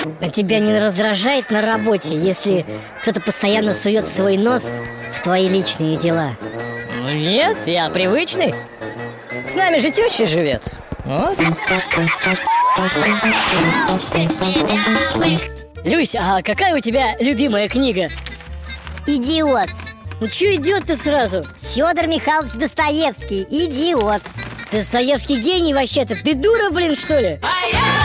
А тебя не раздражает на работе, если кто-то постоянно сует свой нос в твои личные дела? Ну нет, я привычный. С нами же теща живет. Вот. Люсь, а какая у тебя любимая книга? Идиот. Ну чё идиот-то сразу? Федор Михайлович Достоевский. Идиот. Достоевский гений вообще-то. Ты дура, блин, что ли?